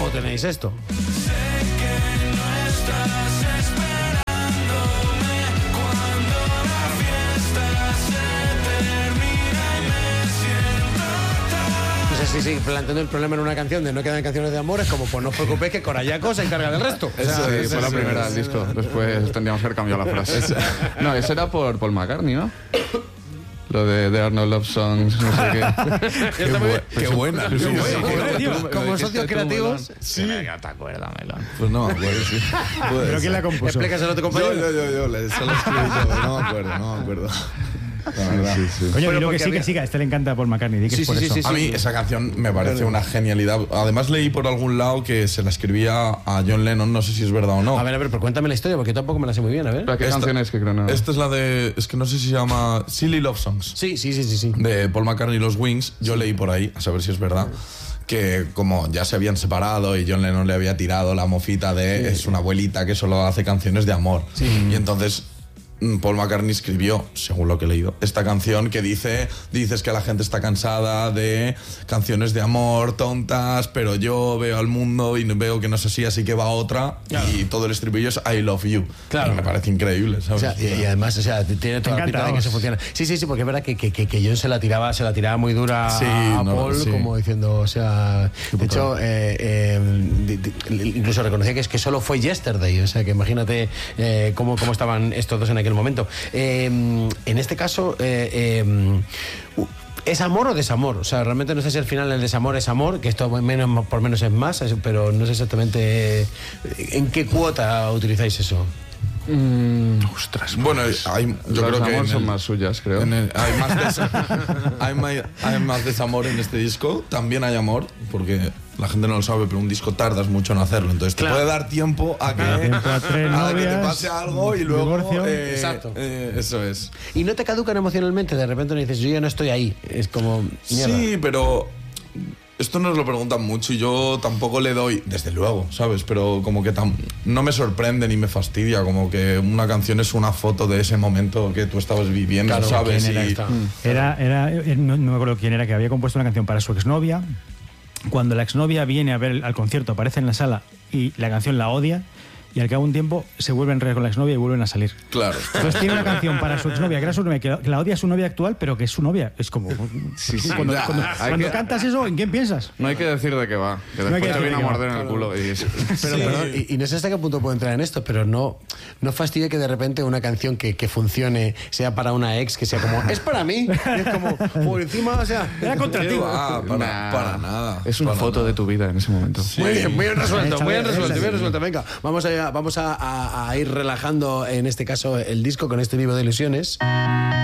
luego tenéis esto. Sí, planteando el problema en una canción de no quedan canciones de amor, es como, pues no os preocupéis que Corayaco se encarga del resto. O sea, sí, fue la primera del disco. Después tendríamos que haber cambiado la frase. No, eso era por Paul McCartney, ¿no? Lo de There Are No Love Songs, no sé qué. Qué buena. Como socios creativos. Sí. No te acuerdas, Melón. Pues no me acuerdo, sí. ¿Pero quién la compuso? Explícaselo a tu compañero. Yo, solo escribí todo. No me acuerdo. Sí. Coño, dilo que sí, que a este le encanta Paul McCartney. Di que es por eso. A mí esa canción me parece una genialidad. Además leí por algún lado que se la escribía a John Lennon, no sé si es verdad o no. A ver, pero cuéntame la historia, porque yo tampoco me la sé muy bien, a ver. ¿Qué canción es que creo no? Esta es la de... Es que no sé si se llama Silly Love Songs. Sí. De Paul McCartney y los Wings. Yo leí por ahí, a saber si es verdad, que como ya se habían separado y John Lennon le había tirado la mofita de es una abuelita que solo hace canciones de amor. Y entonces Paul McCartney escribió, según lo que he leído, esta canción que dices que la gente está cansada de canciones de amor tontas, pero yo veo al mundo y veo que no es así que va otra, y todo el estribillo es I love you. Claro. Y me parece increíble, ¿sabes? O sea, y además, o sea, tiene toda la pinta de que eso funciona. Sí, porque es verdad que John se la tiraba muy dura a Paul, como diciendo, o sea, de hecho, incluso reconocía que solo fue Yesterday, o sea, que imagínate cómo estaban estos dos en aquel momento. En este caso, ¿es amor o desamor? O sea, realmente no sé si al final el desamor es amor, que esto por menos es más, pero no sé exactamente en qué cuota utilizáis eso. Ostras. Bueno, yo creo que son más suyas, creo. Hay más desamor en este disco. También hay amor, porque la gente no lo sabe, pero un disco tardas mucho en hacerlo. Entonces te puede dar tiempo a que te pase algo y luego... Exacto. Eso es. ¿Y no te caducan emocionalmente? De repente no dices, yo ya no estoy ahí. Es como... mierda. Sí, pero... Esto nos lo preguntan mucho y yo tampoco le doy, desde luego, ¿sabes? Pero como que no me sorprende ni me fastidia, como que una canción es una foto de ese momento que tú estabas viviendo, claro, ¿sabes? No me acuerdo quién era, que había compuesto una canción para su exnovia. Cuando la exnovia viene a ver al concierto, aparece en la sala y la canción la odia, y al cabo de un tiempo se vuelve a enredar con la exnovia y vuelven a salir. Claro. Entonces tiene una canción para su exnovia, que era su novia, que la odia su novia actual, pero que es su novia. Es como... Cuando cantas eso, ¿en quién piensas? No hay que decir de qué va, que después te viene a morder en el culo. Y no sé hasta qué punto puedo entrar en esto, pero no fastidia que de repente una canción que funcione sea para una ex, que sea como, es para mí. Y es como, por encima, o sea, era contra ti. Para nada. Es una foto de tu vida en ese momento. Sí. Muy bien resuelto. Venga, vamos a ir relajando en este caso el disco con este libro de ilusiones.